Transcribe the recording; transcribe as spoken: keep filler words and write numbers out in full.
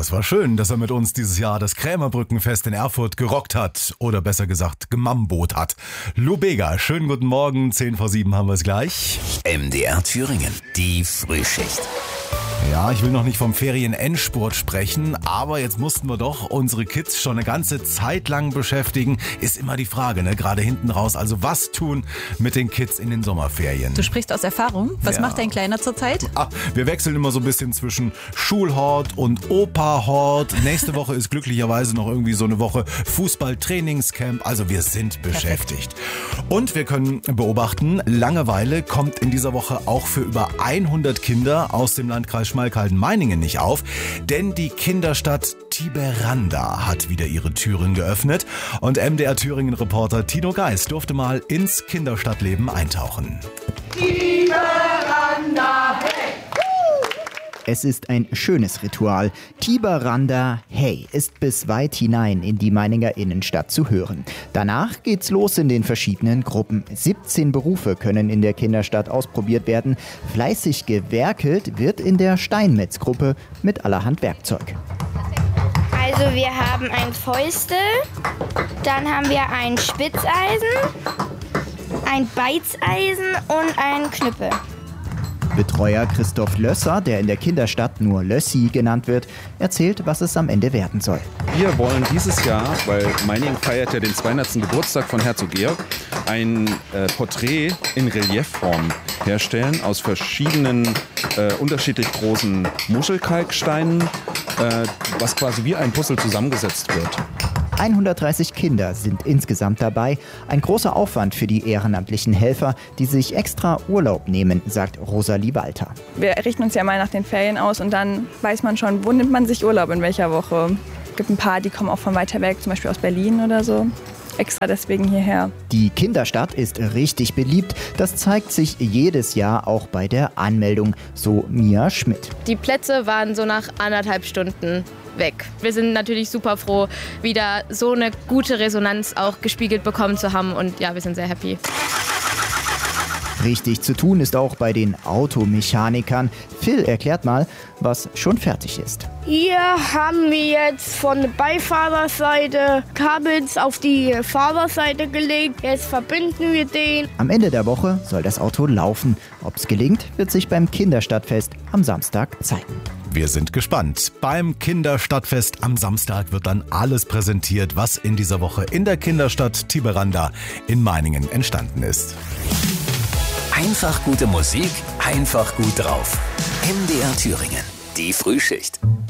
Das war schön, dass er mit uns dieses Jahr das Krämerbrückenfest in Erfurt gerockt hat. Oder besser gesagt, gemambot hat. Lou Bega, schönen guten Morgen. zehn vor sieben haben wir es gleich. M D R Thüringen, die Frühschicht. Ja, ich will noch nicht vom Ferien-Endspurt sprechen, aber jetzt mussten wir doch unsere Kids schon eine ganze Zeit lang beschäftigen. Ist immer die Frage, ne? Gerade hinten raus. Also was tun mit den Kids in den Sommerferien? Du sprichst aus Erfahrung. Was Ja. macht dein Kleiner zurzeit? Ah, wir wechseln immer so ein bisschen zwischen Schulhort und Opa-Hort. Nächste Woche ist glücklicherweise noch irgendwie so eine Woche Fußball-Trainingscamp. Also wir sind beschäftigt. Und wir können beobachten, Langeweile kommt in dieser Woche auch für über hundert Kinder aus dem Landkreis Schmalkalden-Meiningen nicht auf, denn die Kinderstadt Tiberanda hat wieder ihre Türen geöffnet und M D R Thüringen-Reporter Tino Geis durfte mal ins Kinderstadtleben eintauchen. Tiberanda, hey! Es ist ein schönes Ritual. Tiberanda Hey ist bis weit hinein in die Meininger Innenstadt zu hören. Danach geht's los in den verschiedenen Gruppen. siebzehn Berufe können in der Kinderstadt ausprobiert werden. Fleißig gewerkelt wird in der Steinmetzgruppe mit allerhand Werkzeug. Also wir haben ein Fäustel, dann haben wir ein Spitzeisen, ein Beizeisen und ein Knüppel. Betreuer Christoph Lösser, der in der Kinderstadt nur Lössi genannt wird, erzählt, was es am Ende werden soll. Wir wollen dieses Jahr, weil Meiningen feiert ja den zweihundertsten Geburtstag von Herzog Georg, ein äh, Porträt in Reliefform herstellen aus verschiedenen äh, unterschiedlich großen Muschelkalksteinen, äh, was quasi wie ein Puzzle zusammengesetzt wird. hundertdreißig Kinder sind insgesamt dabei. Ein großer Aufwand für die ehrenamtlichen Helfer, die sich extra Urlaub nehmen, sagt Rosalie Walter. Wir richten uns ja mal nach den Ferien aus und dann weiß man schon, wo nimmt man sich Urlaub in welcher Woche. Es gibt ein paar, die kommen auch von weiter weg, zum Beispiel aus Berlin oder so. Extra deswegen hierher. Die Kinderstadt ist richtig beliebt. Das zeigt sich jedes Jahr auch bei der Anmeldung, so Mia Schmidt. Die Plätze waren so nach anderthalb Stunden weg. Wir sind natürlich super froh, wieder so eine gute Resonanz auch gespiegelt bekommen zu haben und ja, wir sind sehr happy. Richtig zu tun ist auch bei den Automechanikern. Phil erklärt mal, was schon fertig ist. Hier haben wir jetzt von der Beifahrerseite Kabels auf die Fahrerseite gelegt. Jetzt verbinden wir den. Am Ende der Woche soll das Auto laufen. Ob es gelingt, wird sich beim Kinderstadtfest am Samstag zeigen. Wir sind gespannt. Beim Kinderstadtfest am Samstag wird dann alles präsentiert, was in dieser Woche in der Kinderstadt Tiberanda in Meiningen entstanden ist. Einfach gute Musik, einfach gut drauf. M D R Thüringen, die Frühschicht.